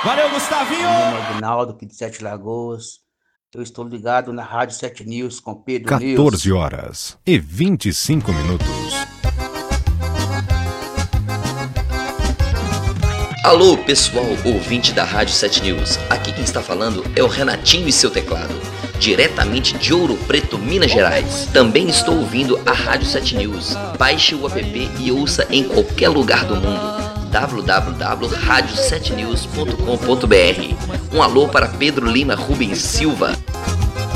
Valeu, Gustavinho! Meu nome é Aguinaldo, aqui de Sete Lagoas. Eu estou ligado na Rádio 7 News com Pedro 14 horas e 25 minutos. Alô, pessoal ouvinte da Rádio 7 News. Aqui quem está falando é o Renatinho e seu teclado, diretamente de Ouro Preto, Minas Gerais. Também estou ouvindo a Rádio 7 News. Baixe o app e ouça em qualquer lugar do mundo. www.radio7news.com.br. Um alô para Pedro Lima Rubens Silva.